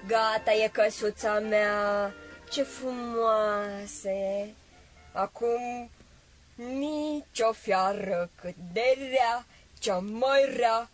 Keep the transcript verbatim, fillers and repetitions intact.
Gata e căsuța mea, ce frumoasă e. Acum nici o fiară cât de rea, cea mai rea,